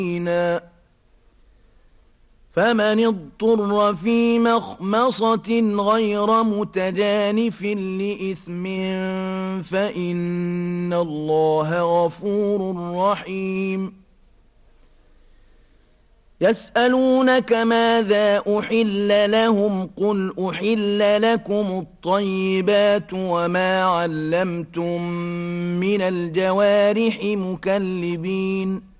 فمن اضطر في مخمصة غير متجانف لإثم فإن الله غفور رحيم يسألونك ماذا أحل لهم قل أحل لكم الطيبات وما علمتم من الجوارح مكلبين